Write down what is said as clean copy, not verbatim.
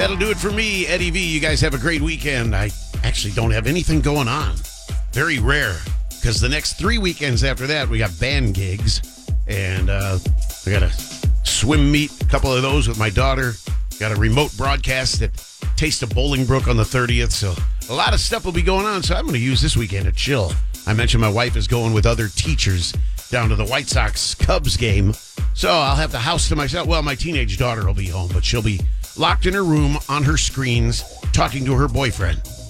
That'll do it for me, Eddie V. You guys have a great weekend. I actually don't have anything going on. Very rare, because the next 3 weekends after that, we got band gigs. And we got a swim meet, a couple of those with my daughter. Got a remote broadcast at Taste of Bolingbrook on the 30th. So a lot of stuff will be going on. So I'm going to use this weekend to chill. I mentioned my wife is going with other teachers down to the White Sox-Cubs game. So I'll have the house to myself. Well, my teenage daughter will be home, but she'll be locked in her room on her screens talking to her boyfriend.